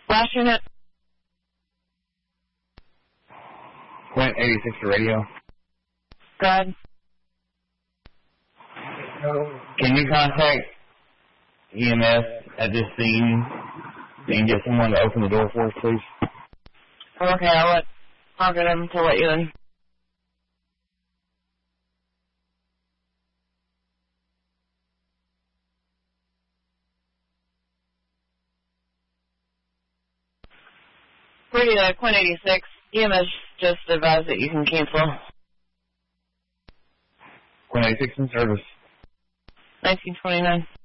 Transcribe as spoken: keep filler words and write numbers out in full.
Flash unit. Quint eighty-six to radio. Go ahead. Can you contact E M S at this scene and get someone to open the door for us, please? Okay, I'll let, I'll get him to let you in. Pretty, uh, Quint eighty-six. E M S just advised that you can cancel. Quint eighty-six in service. nineteen twenty-nine.